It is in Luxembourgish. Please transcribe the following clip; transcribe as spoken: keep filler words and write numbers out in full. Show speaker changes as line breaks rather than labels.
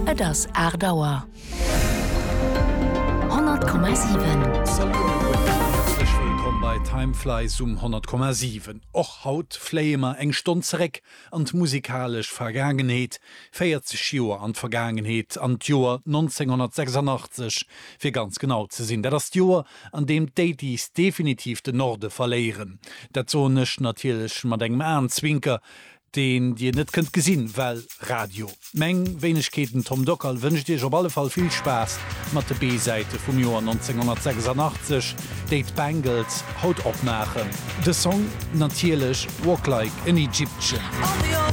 et ass Erdauer. hundert Komma sieben.
Bei Timeflies um hundert Komma sieben. Och haut Flémer eng Stonzerek an musikalisch Vergangenheet, feiert sich Joer an Vergangenheet an Joer neunzehnhundertsechsundachtzig fir ganz genau ze sinn. Dat das Joer, an dem Daties definitiv de Norde verleieren. Dat zo nech natilech mat engem Ernstwinker, den Dir net kënnt gesinn, well Radio. Meng Wenigkeeten Tom Dockerl wünscht Dich op alle Fall viel Spaß mat de B-Seite vum Joer neunzehnhundertsechsundachtzig, Date Bangles haut opmachen. De Song natierlech Walk Like an Egyptian.